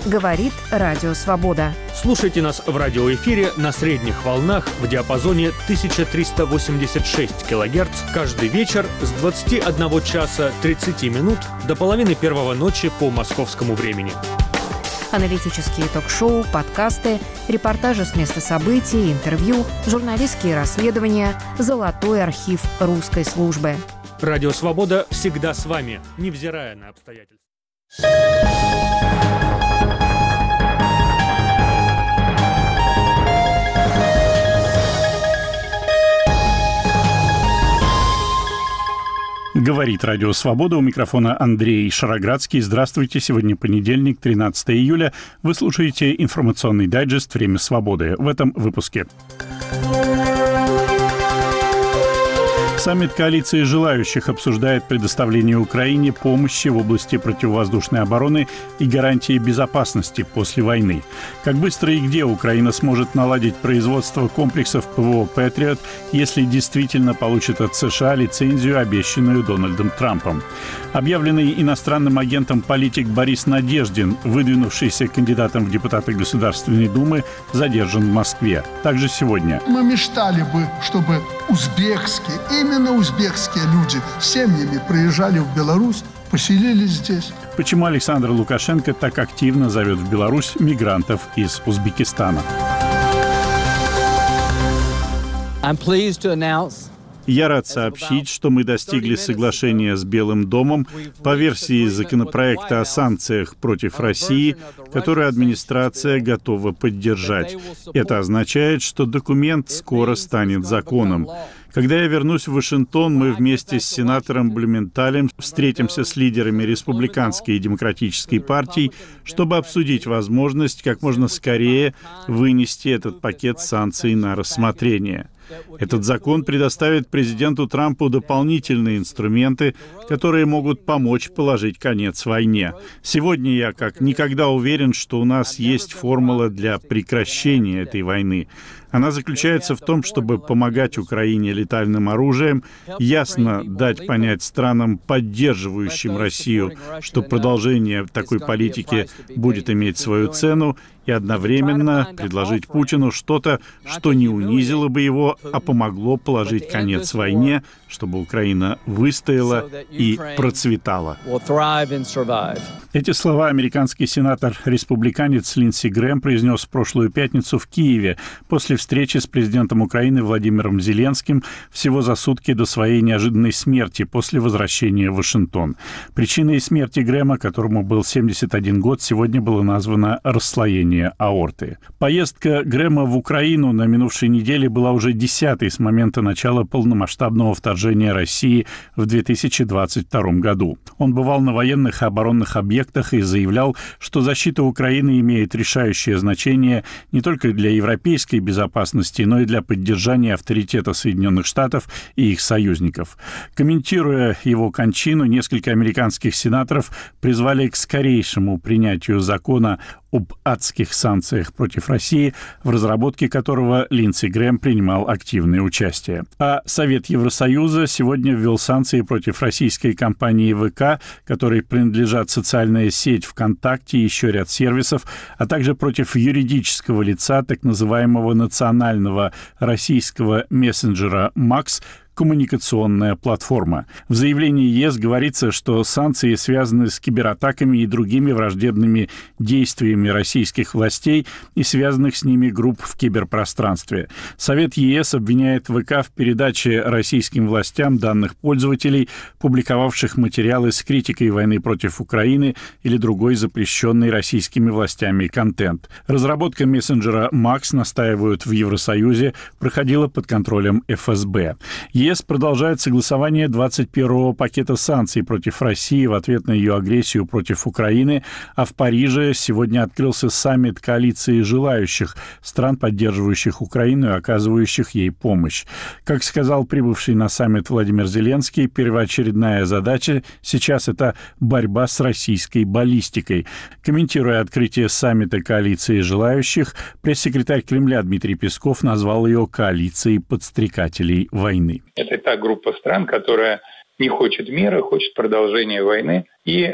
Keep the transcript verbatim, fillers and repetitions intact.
Говорит Радио Свобода. Слушайте нас в радиоэфире на средних волнах в диапазоне тысяча триста восемьдесят шесть килогерц каждый вечер с двадцати одного часа тридцати минут до половины первого ночи по московскому времени. Аналитические ток-шоу, подкасты, репортажи с места событий, интервью, журналистские расследования, золотой архив русской службы. Радио Свобода всегда с вами, невзирая на обстоятельства. Говорит Радио Свобода. У микрофона Андрей Шароградский. Здравствуйте. Сегодня понедельник, тринадцатое июля. Вы слушаете информационный дайджест «Время свободы». В этом выпуске. Саммит коалиции желающих обсуждает предоставление Украине помощи в области противовоздушной обороны и гарантии безопасности после войны. Как быстро и где Украина сможет наладить производство комплексов ПВО «Патриот», если действительно получит от США лицензию, обещанную Дональдом Трампом. Объявленный иностранным агентом политик Борис Надеждин, выдвинувшийся кандидатом в депутаты Государственной Думы, задержан в Москве. Также сегодня. Мы мечтали бы, чтобы узбекские, именно узбекские люди с семьями приезжали в Беларусь, поселились здесь. Почему Александр Лукашенко так активно зовет в Беларусь мигрантов из Узбекистана? I'm pleased to announce Я рад сообщить, что мы достигли соглашения с Белым домом по версии законопроекта о санкциях против России, которую администрация готова поддержать. Это означает, что документ скоро станет законом. Когда я вернусь в Вашингтон, мы вместе с сенатором Блюменталем встретимся с лидерами республиканской и демократической партий, чтобы обсудить возможность как можно скорее вынести этот пакет санкций на рассмотрение. Этот закон предоставит президенту Трампу дополнительные инструменты, которые могут помочь положить конец войне. Сегодня я как никогда уверен, что у нас есть формула для прекращения этой войны. Она заключается в том, чтобы помогать Украине летальным оружием, ясно дать понять странам, поддерживающим Россию, что продолжение такой политики будет иметь свою цену, и одновременно предложить Путину что-то, что не унизило бы его, а помогло положить конец войне, чтобы Украина выстояла и процветала. Эти слова американский сенатор-республиканец Линдси Грэм произнес в прошлую пятницу в Киеве после встречи с президентом Украины Владимиром Зеленским всего за сутки до своей неожиданной смерти после возвращения в Вашингтон. Причиной смерти Грэма, которому был семьдесят один год, сегодня было названо расслоение аорты. Поездка Грэма в Украину на минувшей неделе была уже десятой с момента начала полномасштабного вторжения России в две тысячи двадцать втором году. Он бывал на военных и оборонных объектах и заявлял, что защита Украины имеет решающее значение не только для европейской безопасности, но и для поддержания авторитета Соединенных Штатов и их союзников. Комментируя его кончину, несколько американских сенаторов призвали к скорейшему принятию закона об адских санкциях против России, в разработке которого Линдси Грэм принимал активное участие. А Совет Евросоюза сегодня ввел санкции против российской компании ВК, которой принадлежат социальная сеть ВКонтакте и еще ряд сервисов, а также против юридического лица так называемого национального российского мессенджера «Макс», коммуникационная платформа. В заявлении ЕС говорится, что санкции связаны с кибератаками и другими враждебными действиями российских властей и связанных с ними групп в киберпространстве. Совет ЕС обвиняет ВК в передаче российским властям данных пользователей, публиковавших материалы с критикой войны против Украины или другой запрещенный российскими властями контент. Разработка мессенджера «Макс», настаивают в Евросоюзе, проходила под контролем эф эс бэ. ЕС продолжает согласование двадцать первого пакета санкций против России в ответ на ее агрессию против Украины, а в Париже сегодня открылся саммит коалиции желающих стран, поддерживающих Украину и оказывающих ей помощь. Как сказал прибывший на саммит Владимир Зеленский, первоочередная задача сейчас — это борьба с российской баллистикой. Комментируя открытие саммита коалиции желающих, пресс-секретарь Кремля Дмитрий Песков назвал ее коалицией подстрекателей войны. Это та группа стран, которая не хочет мира, хочет продолжения войны и